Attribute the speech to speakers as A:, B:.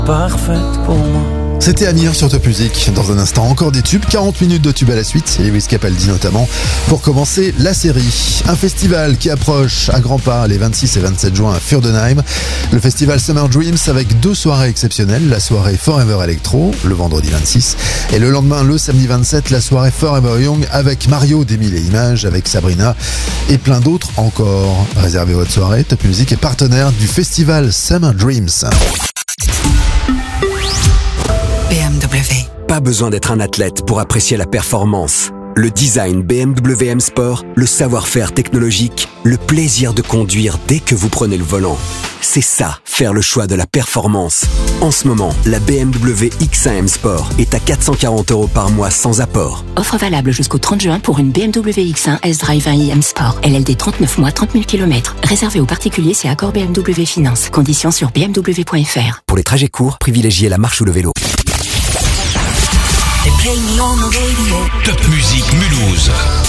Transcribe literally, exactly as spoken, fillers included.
A: parfaite pour moi.
B: C'était Amir sur Top Music. Dans un instant, encore des tubes, quarante minutes de tubes à la suite, et Lewis Capaldi notamment, pour commencer la série. Un festival qui approche à grands pas les vingt-six et vingt-sept juin à Fürdenheim. Le festival Summer Dreams avec deux soirées exceptionnelles. La soirée Forever Electro, le vendredi vingt-six, et le lendemain, le samedi vingt-sept, la soirée Forever Young avec Mario des Mille et Images, avec Sabrina et plein d'autres encore. Réservez votre soirée. Top Music est partenaire du festival Summer Dreams.
C: B M W.
D: Pas besoin d'être un athlète pour apprécier la performance. Le design B M W M Sport, le savoir-faire technologique, le plaisir de conduire dès que vous prenez le volant. C'est ça, faire le choix de la performance. En ce moment, la B M W X un M Sport est à quatre cent quarante euros par mois sans apport.
E: Offre valable jusqu'au trente juin pour une B M W X un S-Drive un i M Sport. L L D trente-neuf mois, trente mille kilomètres. Réservé aux particuliers, c'est accord B M W Finance. Conditions sur b m w point f r.
D: Pour les trajets courts, privilégiez la marche ou le vélo.
C: They play me on the radio.
F: Top Music Mulhouse.